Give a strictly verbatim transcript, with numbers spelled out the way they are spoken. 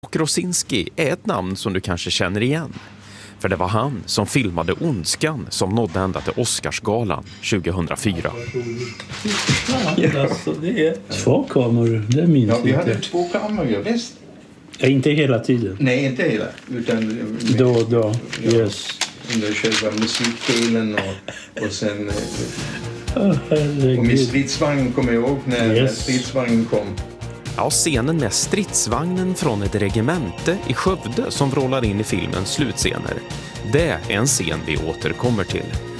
Krosinski är ett namn som du kanske känner igen. För det var han som filmade Ondskan som nådde ända till Oscarsgalan tjugohundrafyra. Ja, alltså, det är två kameror, det minns Ja, vi inte. hade två kameror, visst? Ja, inte hela tiden. Nej, inte hela. Utan Då och då, ja, yes. under själva musikdelen och, och sen... Oh, och med stridsvagn kommer jag ihåg när Yes. stridsvagnen kom. Ja, scenen med stridsvagnen från ett regemente i Skövde som vrålar in i filmens slutscener. Det är en scen vi återkommer till.